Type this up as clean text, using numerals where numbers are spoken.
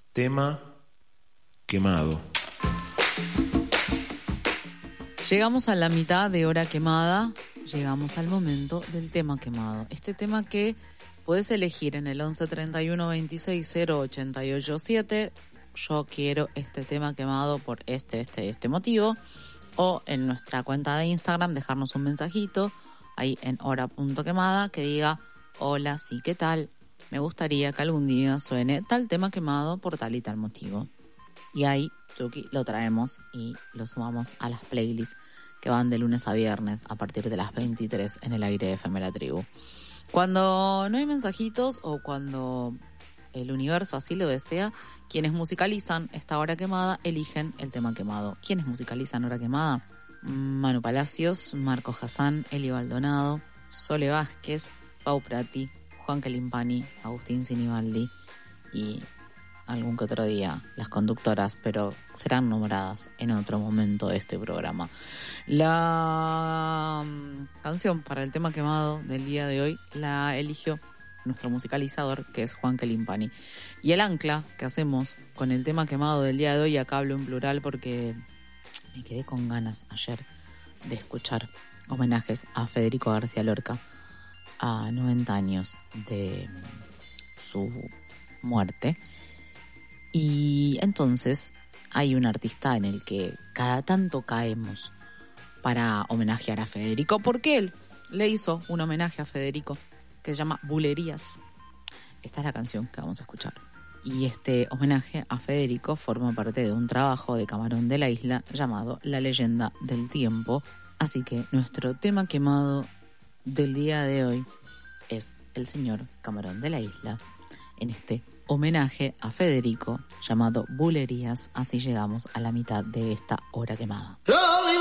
Tema quemado. Llegamos a la mitad de hora quemada, llegamos al momento del tema quemado. Este tema que puedes elegir en el 11 31 26 0 88 7. Yo quiero este tema quemado por este motivo. O en nuestra cuenta de Instagram dejarnos un mensajito ahí en hora.quemada que diga: hola, sí, ¿qué tal? Me gustaría que algún día suene tal tema quemado por tal y tal motivo. Y ahí, Tuki, lo traemos y lo sumamos a las playlists que van de lunes a viernes a partir de las 23 en el aire de FM La Tribu. Cuando no hay mensajitos o cuando el universo así lo desea, quienes musicalizan esta hora quemada eligen el tema quemado. ¿Quiénes musicalizan hora quemada? Manu Palacios, Marco Hassan, Eli Baldonado, Sole Vázquez, Pau Prati, Juan Calimpani, Agustín Sinibaldi y algún que otro día las conductoras, pero serán nombradas en otro momento de este programa. La canción para el tema quemado del día de hoy la eligió nuestro musicalizador, que es Juan Calimpani. Y el ancla que hacemos con el tema quemado del día de hoy, acá hablo en plural porque me quedé con ganas ayer de escuchar homenajes a Federico García Lorca a 90 años de su muerte. Y entonces hay un artista en el que cada tanto caemos para homenajear a Federico, porque él le hizo un homenaje a Federico que se llama Bulerías. Esta es la canción que vamos a escuchar. Y este homenaje a Federico forma parte de un trabajo de Camarón de la Isla llamado La Leyenda del Tiempo. Así que nuestro tema quemado del día de hoy es el señor Camarón de la Isla en este homenaje a Federico llamado Bulerías. Así llegamos a la mitad de esta hora quemada.